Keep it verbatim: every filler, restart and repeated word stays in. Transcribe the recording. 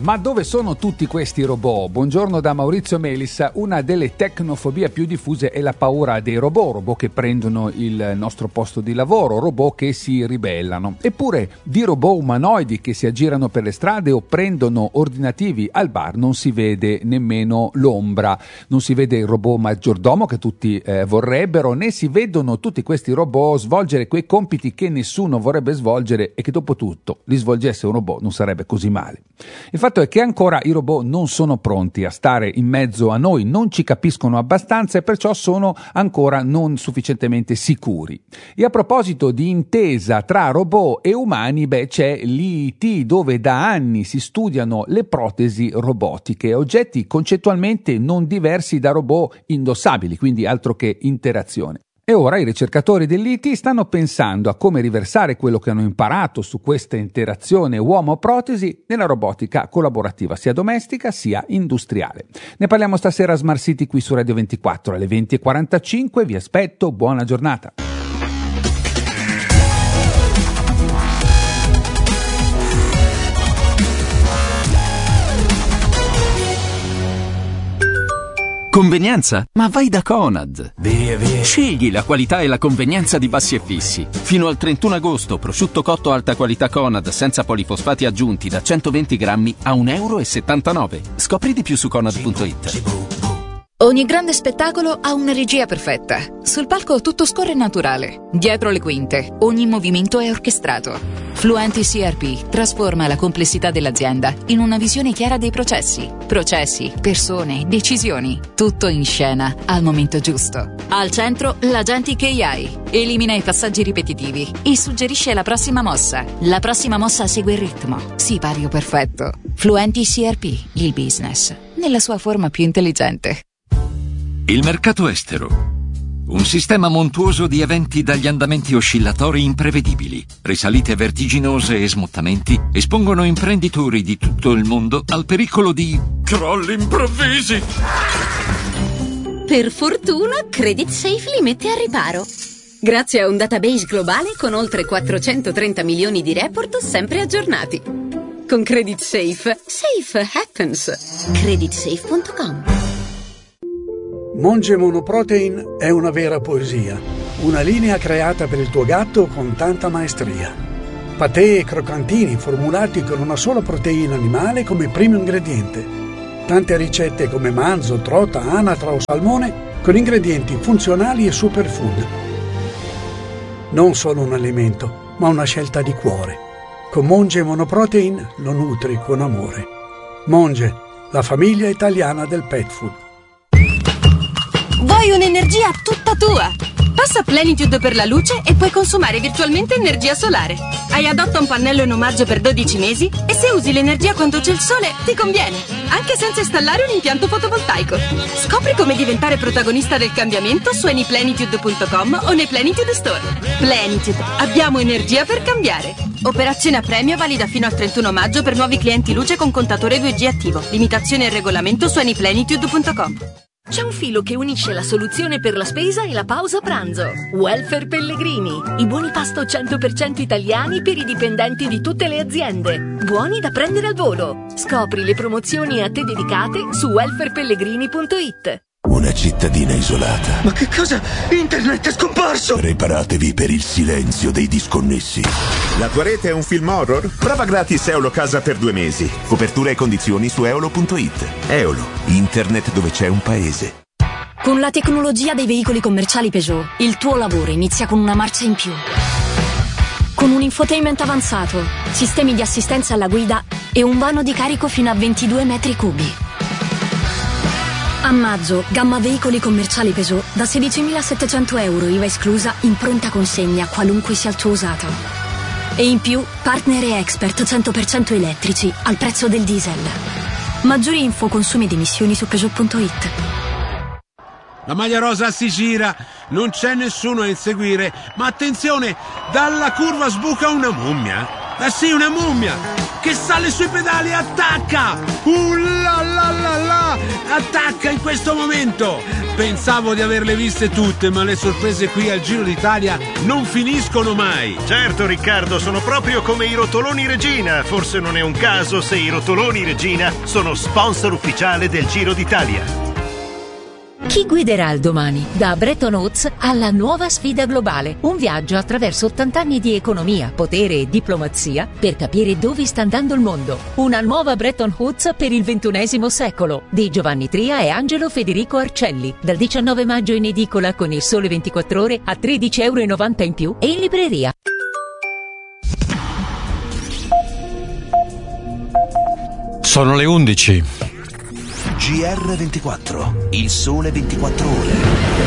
Ma dove sono tutti questi robot? Buongiorno da Maurizio Melis. Una delle tecnofobie più diffuse è la paura dei robot, robot che prendono il nostro posto di lavoro, robot che si ribellano. Eppure di robot umanoidi che si aggirano per le strade o prendono ordinativi al bar non si vede nemmeno l'ombra. Non si vede il robot maggiordomo che tutti eh, vorrebbero, né si vedono tutti questi robot svolgere quei compiti che nessuno vorrebbe svolgere e che dopo tutto li svolgesse un robot non sarebbe così male. Il fatto è che ancora i robot non sono pronti a stare in mezzo a noi, non ci capiscono abbastanza e perciò sono ancora non sufficientemente sicuri. E a proposito di intesa tra robot e umani, beh, c'è l'I T, dove da anni si studiano le protesi robotiche, oggetti concettualmente non diversi da robot indossabili, quindi altro che interazione. E ora i ricercatori dell'I T stanno pensando a come riversare quello che hanno imparato su questa interazione uomo-protesi nella robotica collaborativa, sia domestica sia industriale. Ne parliamo stasera a Smart City qui su Radio ventiquattro alle venti e quarantacinque. Vi aspetto, buona giornata. Convenienza? Ma vai da Conad. Via, via. Scegli la qualità e la convenienza di Bassi e Fissi. Fino al trentuno agosto, prosciutto cotto alta qualità Conad senza polifosfati aggiunti da centoventi grammi a un euro e settantanove. Scopri di più su conad punto it. Ogni grande spettacolo ha una regia perfetta. Sul palco tutto scorre naturale. Dietro le quinte, ogni movimento è orchestrato. Fluenti C R P trasforma la complessità dell'azienda in una visione chiara dei processi. Processi, persone, decisioni. Tutto in scena, al momento giusto. Al centro, l'Agentic A I. Elimina i passaggi ripetitivi e suggerisce la prossima mossa. La prossima mossa segue il ritmo. Sipario perfetto. Fluenti C R P, il business, nella sua forma più intelligente. Il mercato estero. Un sistema montuoso di eventi dagli andamenti oscillatori imprevedibili, risalite vertiginose e smottamenti espongono imprenditori di tutto il mondo al pericolo di crolli improvvisi. Per fortuna, Credit Safe li mette a riparo. Grazie a un database globale con oltre quattrocentotrenta milioni di report sempre aggiornati. Con Credit Safe, safe happens. credit safe punto com. Monge Monoprotein è una vera poesia, una linea creata per il tuo gatto con tanta maestria. Patè e croccantini formulati con una sola proteina animale come primo ingrediente. Tante ricette come manzo, trota, anatra o salmone con ingredienti funzionali e superfood. Non solo un alimento, ma una scelta di cuore. Con Monge Monoprotein lo nutri con amore. Monge, la famiglia italiana del pet food. Vuoi un'energia tutta tua? Passa a Plenitude per la luce e puoi consumare virtualmente energia solare. Hai Adotta un pannello in omaggio per dodici mesi e se usi l'energia quando c'è il sole ti conviene, anche senza installare un impianto fotovoltaico. Scopri come diventare protagonista del cambiamento su any plenitude punto com o nei Plenitude Store. Plenitude, abbiamo energia per cambiare. Operazione a premio valida fino al trentuno maggio per nuovi clienti luce con contatore due G attivo. Limitazioni e regolamento su any plenitude punto com. C'è un filo che unisce la soluzione per la spesa e la pausa pranzo. Welfare Pellegrini. I buoni pasto cento per cento italiani per i dipendenti di tutte le aziende. Buoni da prendere al volo. Scopri le promozioni a te dedicate su welfare pellegrini punto it. Una cittadina isolata. Ma che cosa? Internet è scomparso! Preparatevi per il silenzio dei disconnessi. La tua rete è un film horror? Prova gratis Eolo Casa per due mesi. Copertura e condizioni su eolo punto it. Eolo, internet dove c'è un paese. Con la tecnologia dei veicoli commerciali Peugeot, il tuo lavoro inizia con una marcia in più. Con un infotainment avanzato, sistemi di assistenza alla guida e un vano di carico fino a ventidue metri cubi. A maggio, gamma veicoli commerciali Peugeot da sedicimilasettecento euro I V A esclusa in pronta consegna, qualunque sia il tuo usato. E in più, partner e expert cento per cento elettrici al prezzo del diesel. Maggiori info, consumi ed emissioni su Peugeot punto it. La maglia rosa si gira, non c'è nessuno a inseguire, ma attenzione, dalla curva sbuca una mummia. Ah sì, una mummia! che sale sui pedali e attacca! Uh la la la la! Attacca in questo momento! Pensavo di averle viste tutte, ma le sorprese qui al Giro d'Italia non finiscono mai! Certo Riccardo, sono proprio come i rotoloni Regina. Forse non è un caso se i rotoloni Regina sono sponsor ufficiale del Giro d'Italia. Chi guiderà il domani? Da Bretton Woods alla nuova sfida globale. Un viaggio attraverso ottanta anni di economia, potere e diplomazia per capire dove sta andando il mondo. Una nuova Bretton Woods per il ventunesimo secolo di Giovanni Tria e Angelo Federico Arcelli. Dal diciannove maggio in edicola con Il Sole ventiquattro Ore a tredici e novanta euro in più e in libreria. Sono le undici. G R ventiquattro, Il Sole ventiquattro Ore.